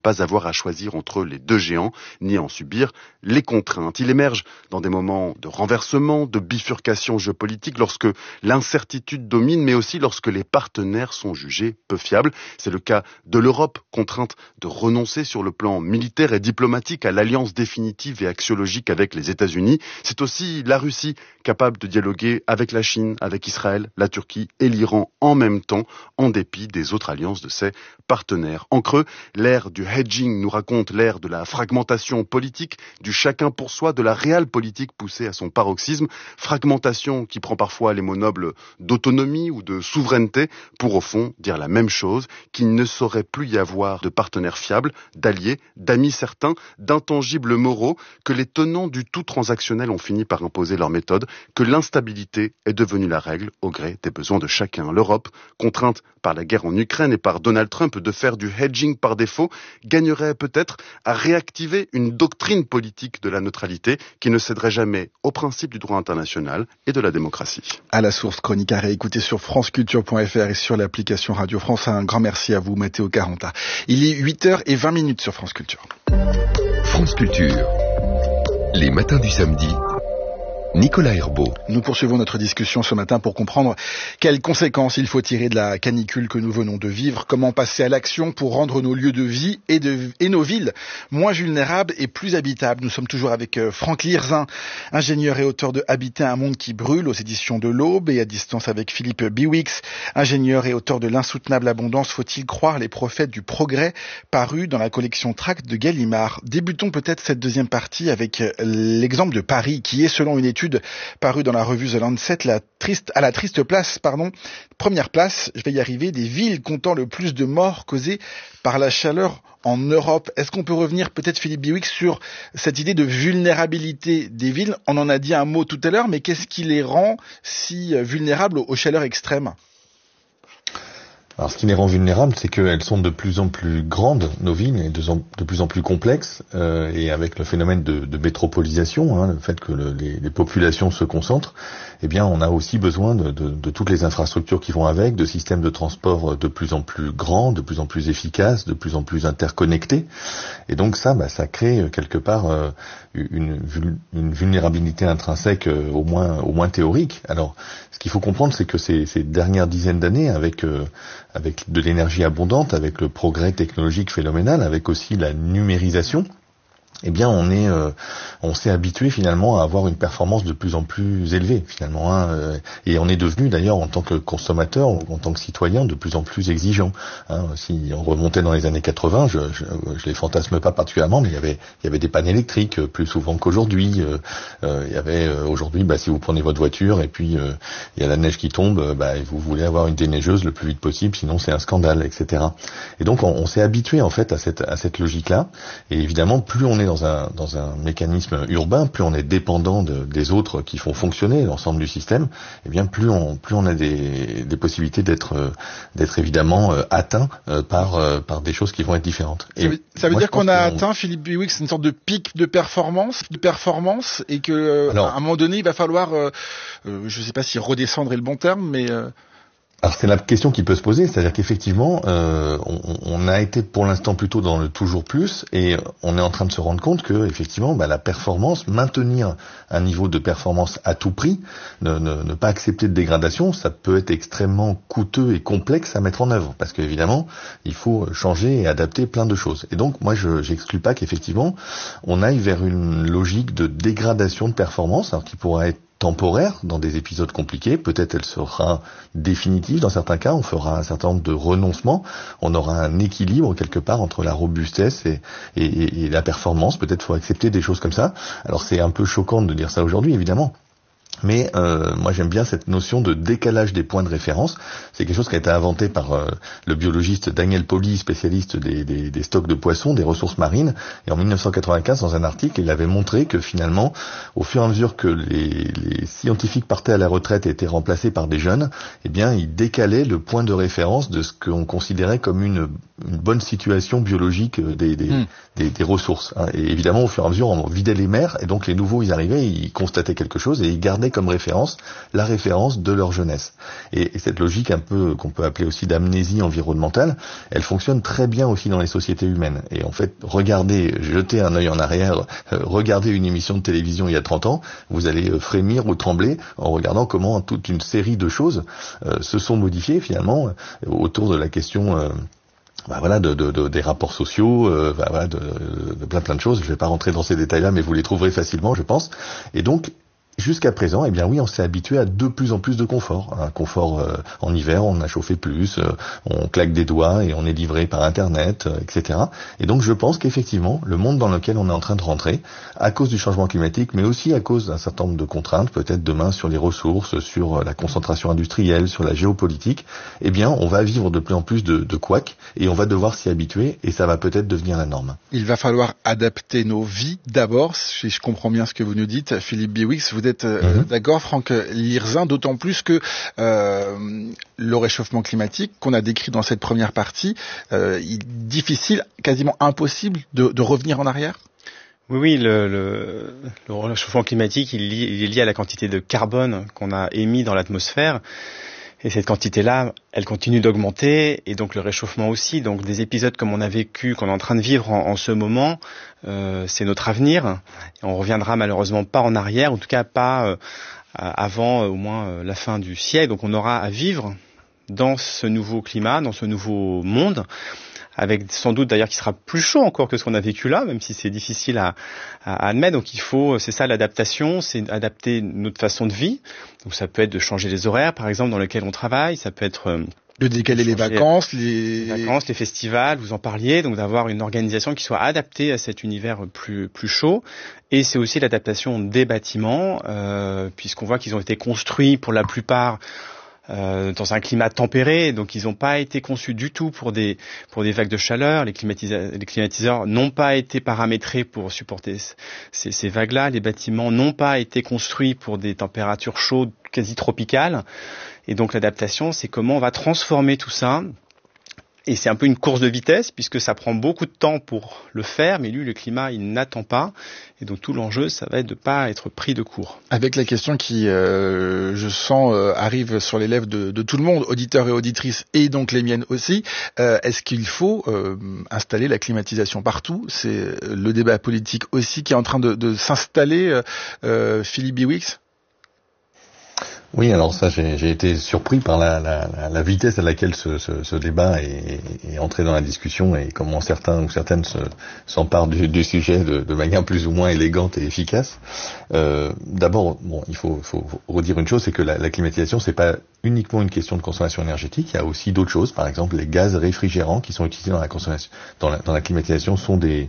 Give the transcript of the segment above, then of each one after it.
pas avoir à choisir entre les deux géants, ni en subir les contraintes. Il émerge dans des moments de renversement, de bifurcation géopolitique, lorsque l'incertitude domine, mais aussi lorsque les partenaires sont jugés peu fiables. C'est le cas de l'Europe, contrainte de renoncer sur le plan militaire et diplomatique à l'alliance définitive et axiologique avec les États-Unis. C'est aussi la Russie, capable de dialoguer avec la Chine, avec Israël, la Turquie et l'Iran en même temps, en dépit des autres alliances de ses partenaires. En creux, l'ère du hedging nous raconte l'ère de la fragmentation politique, du chacun pour soi, de la réelle politique poussée à son paroxysme. Fragmentation qui prend parfois les mots nobles d'autonomie ou de souveraineté pour au fond dire la même chose, qu'il ne saurait plus y avoir de partenaires fiables, d'alliés, d'amis certains, d'intangibles moraux, que les tenants du tout transactionnel ont fini par imposer leur méthode, que l'instabilité est devenue la règle au gré des besoins de chacun. L'Europe, contrainte par la guerre en Ukraine et par Donald Trump de faire du hedging par défaut, gagnerait peut-être à réactiver une doctrine politique de la neutralité qui ne céderait jamais aux principes du droit international et de la démocratie. À la source, chronique à réécouter sur franceculture.fr et sur l'application Radio France. Un grand merci à vous, Matteo Caranta. Il est 8h20 sur France Culture. France Culture, les matins du samedi. Nicolas Herbeau. Nous poursuivons notre discussion ce matin pour comprendre quelles conséquences il faut tirer de la canicule que nous venons de vivre, comment passer à l'action pour rendre nos lieux de vie et nos villes moins vulnérables et plus habitables. Nous sommes toujours avec Franck Lirzin, ingénieur et auteur de Habiter un monde qui brûle aux éditions de l'Aube, et à distance avec Philippe Biwix, ingénieur et auteur de L'insoutenable abondance, faut-il croire les prophètes du progrès, paru dans la collection Tract de Gallimard. Débutons peut-être cette deuxième partie avec l'exemple de Paris qui est, selon une étude parue dans la revue The Lancet, à la triste place, première place, je vais y arriver, des villes comptant le plus de morts causées par la chaleur en Europe. Est-ce qu'on peut revenir peut-être, Philippe Biwix, sur cette idée de vulnérabilité des villes? On en a dit un mot tout à l'heure, mais qu'est-ce qui les rend si vulnérables aux chaleurs extrêmes? Alors, ce qui les rend vulnérables, c'est qu'elles sont de plus en plus grandes, nos villes, et de plus en plus complexes, et avec le phénomène de métropolisation, le fait que les populations se concentrent, eh bien, on a aussi besoin de toutes les infrastructures qui vont avec, de systèmes de transport de plus en plus grands, de plus en plus efficaces, de plus en plus interconnectés. Et donc ça crée quelque part une vulnérabilité intrinsèque, au moins théorique. Alors, ce qu'il faut comprendre, c'est que ces dernières dizaines d'années, avec de l'énergie abondante, avec le progrès technologique phénoménal, avec aussi la numérisation, eh bien on s'est habitué finalement à avoir une performance de plus en plus élevée finalement, et on est devenu d'ailleurs en tant que consommateur, en tant que citoyen, de plus en plus exigeant. Si on remontait dans les années 80, je les fantasme pas particulièrement, mais il y avait des pannes électriques plus souvent qu'aujourd'hui. Il y avait aujourd'hui, si vous prenez votre voiture et puis il y a la neige qui tombe, et vous voulez avoir une déneigeuse le plus vite possible, sinon c'est un scandale, etc. Et donc on s'est habitué en fait à cette logique-là. Et évidemment, plus on est dans un mécanisme urbain, plus on est dépendant des autres qui font fonctionner l'ensemble du système, eh bien plus on a des possibilités d'être évidemment atteint par des choses qui vont être différentes. Ça veut dire qu'on a atteint, Philippe Biwix, une sorte de pic de performance, et que à un moment donné il va falloir, je sais pas si redescendre est le bon terme, mais alors c'est la question qui peut se poser, c'est-à-dire qu'effectivement, on a été pour l'instant plutôt dans le toujours plus, et on est en train de se rendre compte que effectivement, la performance, maintenir un niveau de performance à tout prix, ne pas accepter de dégradation, ça peut être extrêmement coûteux et complexe à mettre en œuvre, parce qu'évidemment, il faut changer et adapter plein de choses. Et donc, moi, j'exclus pas qu'effectivement, on aille vers une logique de dégradation de performance, alors qui pourra être temporaire dans des épisodes compliqués, peut-être elle sera définitive dans certains cas, on fera un certain nombre de renoncements, on aura un équilibre quelque part entre la robustesse et la performance, peut-être faut accepter des choses comme ça. Alors c'est un peu choquant de dire ça aujourd'hui évidemment, mais moi j'aime bien cette notion de décalage des points de référence. C'est quelque chose qui a été inventé par le biologiste Daniel Pauly, spécialiste des stocks de poissons, des ressources marines. Et en 1995, dans un article, il avait montré que finalement, au fur et à mesure que les scientifiques partaient à la retraite et étaient remplacés par des jeunes, eh bien, ils décalaient le point de référence de ce qu'on considérait comme une bonne situation biologique des ressources. Et évidemment, au fur et à mesure, on vidait les mers, et donc les nouveaux, ils arrivaient, ils constataient quelque chose, et ils gardaient comme référence la référence de leur jeunesse. Et cette logique un peu qu'on peut appeler aussi d'amnésie environnementale, elle fonctionne très bien aussi dans les sociétés humaines. Et en fait, jetez un œil en arrière, regardez une émission de télévision il y a 30 ans, vous allez frémir ou trembler en regardant comment toute une série de choses se sont modifiées finalement autour de la question des rapports sociaux, de plein de choses. Je ne vais pas rentrer dans ces détails-là, mais vous les trouverez facilement, je pense. Et donc, jusqu'à présent, eh bien oui, on s'est habitué à de plus en plus de confort. Un confort en hiver, on a chauffé plus, on claque des doigts et on est livré par Internet, etc. Et donc je pense qu'effectivement, le monde dans lequel on est en train de rentrer, à cause du changement climatique, mais aussi à cause d'un certain nombre de contraintes, peut-être demain sur les ressources, sur la concentration industrielle, sur la géopolitique, eh bien on va vivre de plus en plus de couacs et on va devoir s'y habituer et ça va peut-être devenir la norme. Il va falloir adapter nos vies d'abord, si je comprends bien ce que vous nous dites, Philippe Biwix. Vous êtes d'accord, Franck Lirzin, d'autant plus que le réchauffement climatique qu'on a décrit dans cette première partie, il est difficile, quasiment impossible de revenir en arrière. Oui, le réchauffement climatique, il est lié à la quantité de carbone qu'on a émis dans l'atmosphère. Et cette quantité-là, elle continue d'augmenter, et donc le réchauffement aussi. Donc des épisodes comme on a vécu, qu'on est en train de vivre en ce moment, c'est notre avenir. Et on reviendra malheureusement pas en arrière, en tout cas pas avant au moins la fin du siècle. Donc on aura à vivre dans ce nouveau climat, dans ce nouveau monde, avec sans doute d'ailleurs qui sera plus chaud encore que ce qu'on a vécu là, même si c'est difficile à admettre. Donc c'est ça l'adaptation, c'est adapter notre façon de vie. Donc ça peut être de changer les horaires, par exemple, dans lesquels on travaille, ça peut être de décaler les vacances, les festivals, vous en parliez, donc d'avoir une organisation qui soit adaptée à cet univers plus chaud. Et c'est aussi l'adaptation des bâtiments, puisqu'on voit qu'ils ont été construits pour la plupart dans un climat tempéré, donc ils n'ont pas été conçus du tout pour des vagues de chaleur. Les climatiseurs n'ont pas été paramétrés pour supporter ces vagues-là. Les bâtiments n'ont pas été construits pour des températures chaudes quasi tropicales. Et donc l'adaptation, c'est comment on va transformer tout ça. Et c'est un peu une course de vitesse, puisque ça prend beaucoup de temps pour le faire, mais lui, le climat, il n'attend pas. Et donc tout l'enjeu, ça va être de pas être pris de court. Avec la question qui, je sens, arrive sur les lèvres de tout le monde, auditeurs et auditrices, et donc les miennes aussi, est-ce qu'il faut installer la climatisation partout ? C'est le débat politique aussi qui est en train de s'installer, Philippe Biwix ? Oui, alors ça, j'ai été surpris par la vitesse à laquelle ce débat est entré dans la discussion et comment certains ou certaines s'emparent du sujet de manière plus ou moins élégante et efficace. D'abord, il faut redire une chose, c'est que la climatisation, c'est pas uniquement une question de consommation énergétique. Il y a aussi d'autres choses. Par exemple, les gaz réfrigérants qui sont utilisés dans la consommation, dans la climatisation, sont des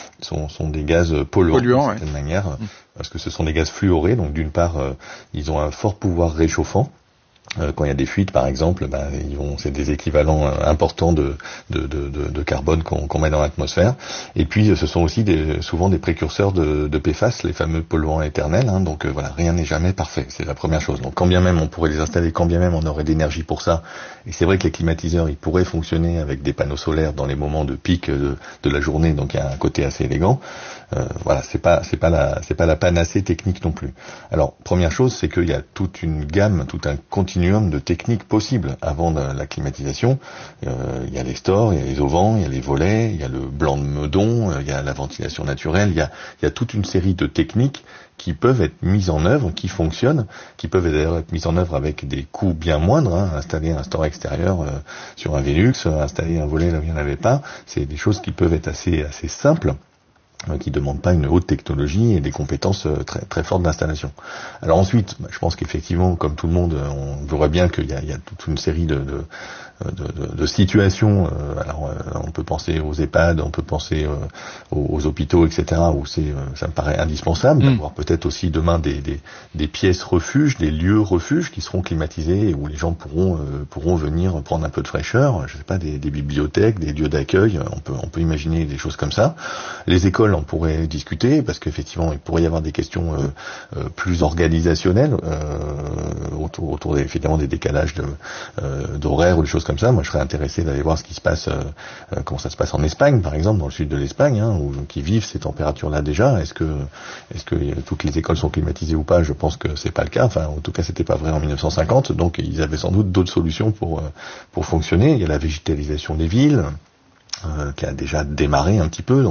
gaz polluants d'une certaine manière. Parce que ce sont des gaz fluorés, donc d'une part, ils ont un fort pouvoir réchauffant. Quand il y a des fuites, par exemple, c'est des équivalents importants de carbone qu'on met dans l'atmosphère. Et puis, ce sont aussi souvent des précurseurs de PFAS, les fameux polluants éternels. Donc voilà, rien n'est jamais parfait. C'est la première chose. Donc quand bien même on pourrait les installer, quand bien même on aurait d'énergie pour ça. Et c'est vrai que les climatiseurs, ils pourraient fonctionner avec des panneaux solaires dans les moments de pic de la journée. Donc il y a un côté assez élégant. Voilà, c'est pas la panacée technique non plus. Alors première chose, c'est qu'il y a toute une gamme, tout un continuum de techniques possibles avant la climatisation. Il y a les stores, il y a les auvents, il y a les volets, il y a le blanc de meudon, il y a la ventilation naturelle, il y a toute une série de techniques qui peuvent être mises en œuvre, qui fonctionnent, qui peuvent d'ailleurs être mises en œuvre avec des coûts bien moindres. Installer un store extérieur sur un Velux, installer un volet là où il n'y en avait pas, c'est des choses qui peuvent être assez simples, qui ne demandent pas une haute technologie et des compétences très très fortes d'installation. Alors ensuite, je pense qu'effectivement, comme tout le monde, on voit bien qu'il y a toute une série de situations. Alors on peut penser aux EHPAD, on peut penser aux hôpitaux, etc., où ça me paraît indispensable d'avoir peut-être aussi demain des pièces refuges, des lieux refuges qui seront climatisés et où les gens pourront venir prendre un peu de fraîcheur. Je sais pas, des bibliothèques, des lieux d'accueil. On peut imaginer des choses comme ça. Les écoles, on pourrait discuter parce qu'effectivement il pourrait y avoir des questions plus organisationnelles autour évidemment des décalages d'horaires ou des choses choses comme ça, moi je serais intéressé d'aller voir ce qui se passe, comment ça se passe en Espagne, par exemple, dans le sud de l'Espagne, où qui vivent ces températures-là déjà. Est-ce que toutes les écoles sont climatisées ou pas? Je pense que c'est pas le cas. Enfin, en tout cas, c'était pas vrai en 1950. Donc, ils avaient sans doute d'autres solutions pour fonctionner. Il y a la végétalisation des villes, qui a déjà démarré un petit peu.